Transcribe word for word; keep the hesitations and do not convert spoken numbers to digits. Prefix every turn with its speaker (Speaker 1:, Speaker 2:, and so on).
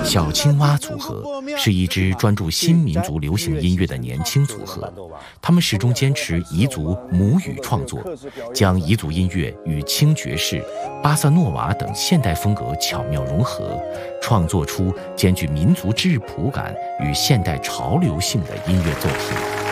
Speaker 1: 小青蛙组合是一支专注新民族流行音乐的年轻组合，他们始终坚持彝族母语创作，将彝族音乐与轻爵士、巴萨诺瓦等现代风格巧妙融合，创作出兼具民族质朴感与现代潮流性的音乐作品。